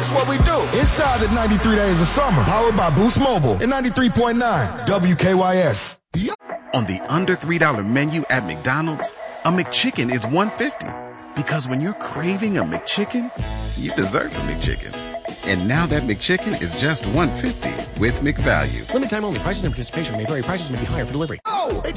That's what we do inside the 93 Days of Summer, powered by Boost Mobile and 93.9 WKYS. On the under $3 menu at McDonald's, a McChicken is $1.50. Because when you're craving a McChicken, you deserve a McChicken. And now that McChicken is just $1.50 with McValue. Limited time only. Prices and participation may vary. Prices may be higher for delivery. Oh, it's